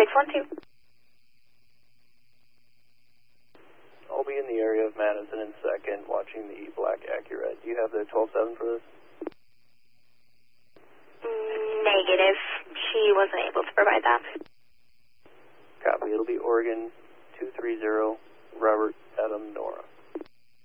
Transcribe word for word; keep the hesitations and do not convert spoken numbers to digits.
six one two. I'll be in the area of Madison in second, watching the black Accurate. Do you have the twelve seven for this? Negative. She wasn't able to provide that. Copy. It'll be Oregon two three zero, Robert Adam Nora.